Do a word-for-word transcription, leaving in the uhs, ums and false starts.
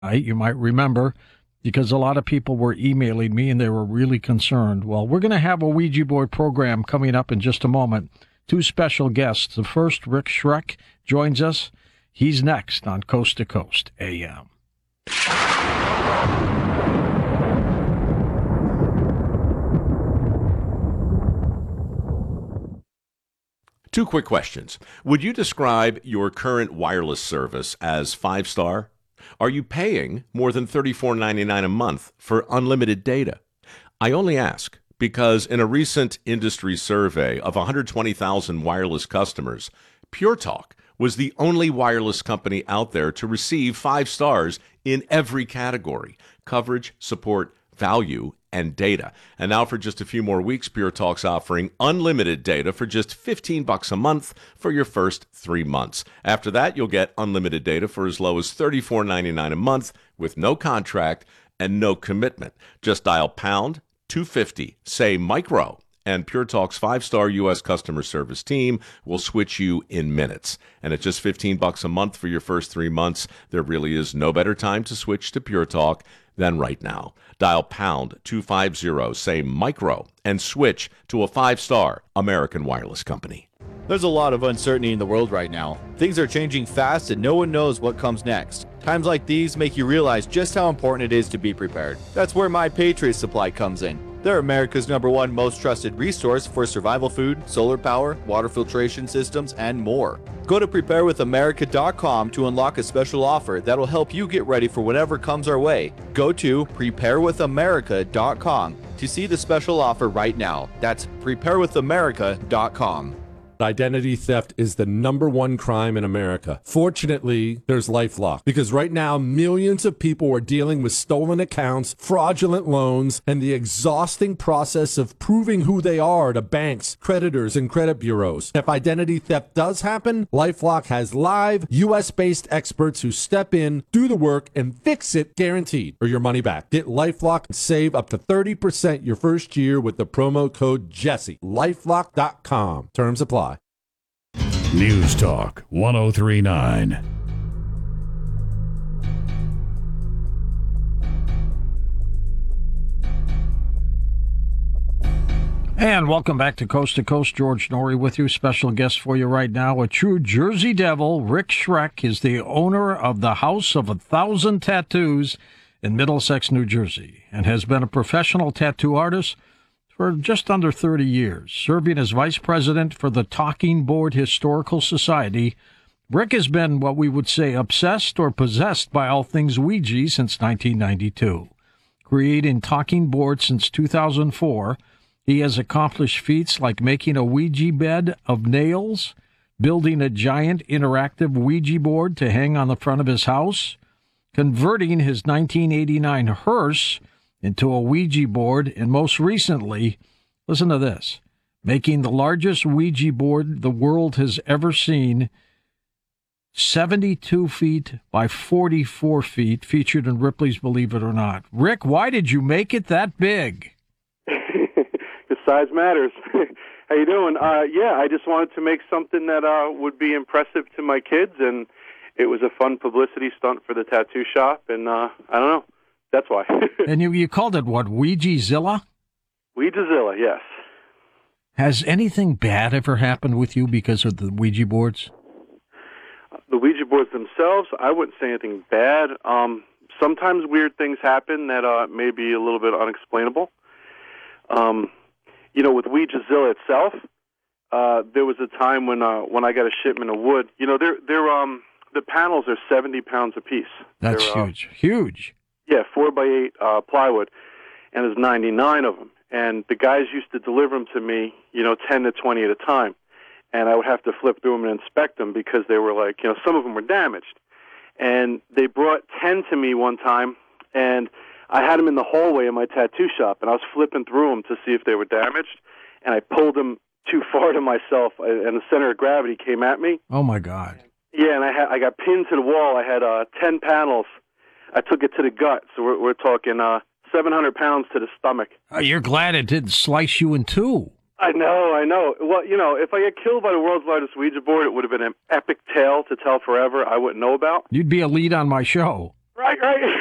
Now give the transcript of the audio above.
You might remember because a lot of people were emailing me and they were really concerned. Well, we're going to have a Ouija board program coming up in just a moment. Two special guests. The first, Rick Schreck, joins us. He's next on Coast to Coast A M. Two quick questions. Would you describe your current wireless service as five-star? Are you paying more than thirty-four ninety-nine a month for unlimited data? I only ask because in a recent industry survey of one hundred twenty thousand wireless customers, Pure Talk was the only wireless company out there to receive five stars in every category: coverage, support, value, and data. And now for just a few more weeks, Pure Talk's offering unlimited data for just fifteen bucks a month for your first three months. After that, you'll get unlimited data for as low as thirty-four ninety-nine a month with no contract and no commitment. Just dial pound two fifty, say micro, and Pure Talk's five-star U S customer service team will switch you in minutes. And at just fifteen bucks a month for your first three months, there really is no better time to switch to Pure Talk than right now. Dial pound two fifty, say micro, and switch to a five-star American wireless company. There's a lot of uncertainty in the world right now. Things are changing fast and no one knows what comes next. Times like these make you realize just how important it is to be prepared. That's where My Patriot Supply comes in. They're America's number one most trusted resource for survival food, solar power, water filtration systems, and more. Go to prepare with america dot com to unlock a special offer that'll help you get ready for whatever comes our way. Go to prepare with america dot com to see the special offer right now. That's prepare with america dot com. Identity theft is the number one crime in America. Fortunately, there's LifeLock, because right now millions of people are dealing with stolen accounts, fraudulent loans, and the exhausting process of proving who they are to banks, creditors, and credit bureaus. If identity theft does happen, LifeLock has live U S-based experts who step in, do the work, and fix it guaranteed, or your money back. Get LifeLock and save up to thirty percent your first year with the promo code Jesse. lifelock dot com. Terms apply. News Talk one oh three point nine. And welcome back to Coast to Coast. George Norrie with you. Special guest for you right now. A true Jersey Devil, Rick Schreck, is the owner of the House of a Thousand Tattoos in Middlesex, New Jersey, and has been a professional tattoo artist for just under thirty years, serving as vice president for the Talking Board Historical Society. Rick has been what we would say obsessed or possessed by all things Ouija since nineteen ninety-two. Creating Talking Board since two thousand four, he has accomplished feats like making a Ouija bed of nails, building a giant interactive Ouija board to hang on the front of his house, converting his nineteen eighty-nine hearse into a Ouija board, and most recently, listen to this, making the largest Ouija board the world has ever seen, seventy-two feet by forty-four feet, featured in Ripley's Believe It or Not. Rick, why did you make it that big? The size matters. How you doing? Uh, yeah, I just wanted to make something that uh, would be impressive to my kids, and it was a fun publicity stunt for the tattoo shop, and uh, I don't know. That's why. And you, you called it what, Ouija-zilla? Ouija-zilla, yes. Has anything bad ever happened with you because of the Ouija boards? The Ouija boards themselves, I wouldn't say anything bad. Um, sometimes weird things happen that uh, may be a little bit unexplainable. Um, you know, with Ouija-zilla itself, uh, there was a time when uh, when I got a shipment of wood. You know, they're they're um the panels are seventy pounds apiece. That's they're, huge, uh, huge. Yeah, four by eight uh, plywood, and there's ninety-nine of them. And the guys used to deliver them to me, you know, ten to twenty at a time. And I would have to flip through them and inspect them because they were like, you know, some of them were damaged. And they brought ten to me one time, and I had them in the hallway of my tattoo shop, and I was flipping through them to see if they were damaged. And I pulled them too far to myself, and the center of gravity came at me. Oh, my God. Yeah, and I had I got pinned to the wall. I had uh, ten panels. I took it to the gut, so we're, we're talking uh, seven hundred pounds to the stomach. Oh, you're glad it didn't slice you in two. I know, I know. Well, you know, if I get killed by the world's largest Ouija board, it would have been an epic tale to tell forever I wouldn't know about. You'd be a lead on my show. Right, right.